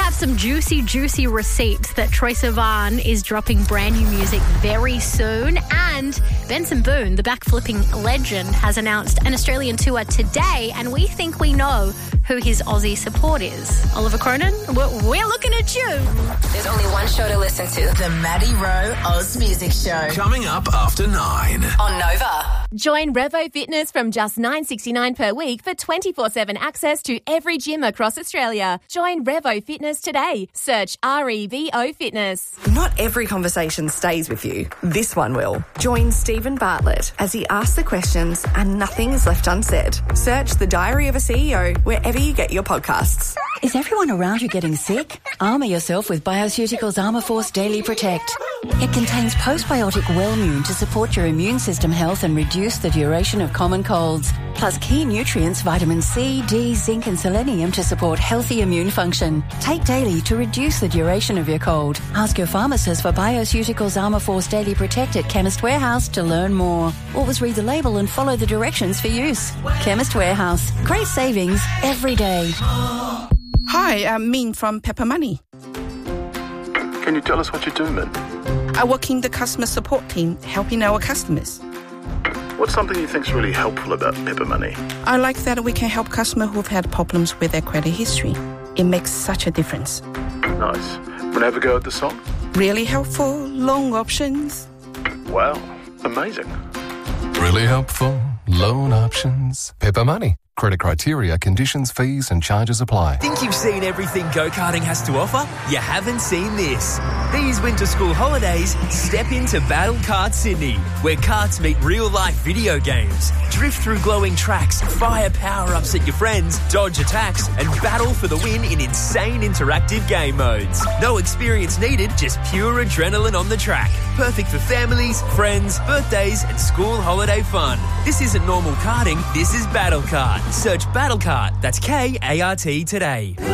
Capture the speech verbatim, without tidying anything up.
have some juicy, juicy receipts that Troye Sivan is dropping brand new music very soon. And Benson Boone, the backflipping legend, has announced an Australian tour today, and we think we know who his Aussie support is. Oliver Cronin, we're, we're looking at you. There's only one show to listen to. The Maddie Rowe Oz Music Show. Coming up after nine. On Nova. Join Revo Fitness from just nine dollars sixty-nine per week for twenty-four seven access to every gym across Australia. Join Revo Fitness today. Search R E V O Fitness. Not every conversation stays with you. This one will. Join Stephen Bartlett as he asks the questions and nothing is left unsaid. Search The Diary of a C E O wherever you get your podcasts. Is everyone around you getting sick? Armour yourself with Bioceuticals Armour Force Daily Protect. It contains postbiotic Wellmune to support your immune system health and reduce the duration of common colds, plus key nutrients vitamin C, D, zinc and selenium to support healthy immune function. Take daily to reduce the duration of your cold. Ask your pharmacist for Bioceuticals Armour Force Daily Protect at Chemist Warehouse to learn more. Always read the label and follow the directions for use. Chemist Warehouse. Great savings every day. Hi, I'm Min from Pepper Money. Can you tell us what you do, Min? I work in the customer support team, helping our customers. What's something you think's really helpful about Pepper Money? I like that we can help customers who've had problems with their credit history. It makes such a difference. Nice. Want to have a go at the song? Really helpful, loan options. Wow, amazing. Really helpful, loan options. Pepper Money. Credit criteria, conditions, fees and charges apply. Think you've seen everything go-karting has to offer? You haven't seen this. These winter school holidays, step into Battle Kart Sydney, where karts meet real-life video games. Drift through glowing tracks, fire power-ups at your friends, dodge attacks, and battle for the win in insane interactive game modes. No experience needed, just pure adrenaline on the track. Perfect for families, friends, birthdays, and school holiday fun. This isn't normal karting, this is Battle Kart. Search Battle Kart, that's K A R T today.